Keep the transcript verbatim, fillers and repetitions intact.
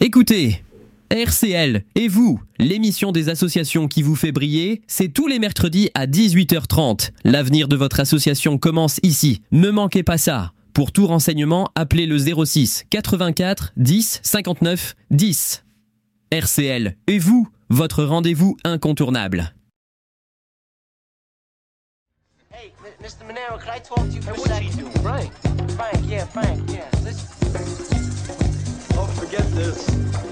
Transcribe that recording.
Écoutez, R C L et vous, l'émission des associations qui vous fait briller, c'est tous les mercredis à dix-huit heures trente. L'avenir de votre association commence ici. Ne manquez pas ça. Pour tout renseignement, appelez le zéro six quatre-vingt-quatre dix cinquante-neuf dix. R C L et vous, votre rendez-vous incontournable. Hey, mister Monero, could I talk to you for a second? Frank. Frank, yeah, Frank, yeah. Listen. Don't forget this.